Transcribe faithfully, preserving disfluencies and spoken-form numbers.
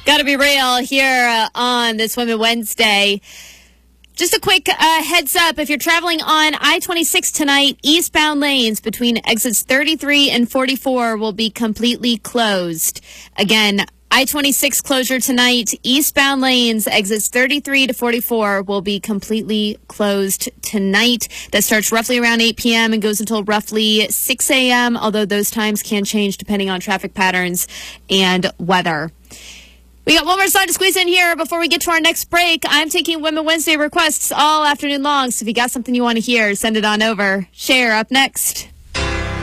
Got to be real here uh, on this Women Wednesday. Just a quick uh, heads up. If you're traveling on I twenty-six tonight, eastbound lanes between exits thirty-three and forty-four will be completely closed. Again, I twenty-six closure tonight. Eastbound lanes, exits thirty-three to forty-four will be completely closed tonight. That starts roughly around eight p.m. and goes until roughly six a.m., although those times can change depending on traffic patterns and weather. We got one more slide to squeeze in here before we get to our next break. I'm taking Women Wednesday requests all afternoon long, so if you got something you want to hear, send it on over. Share up next.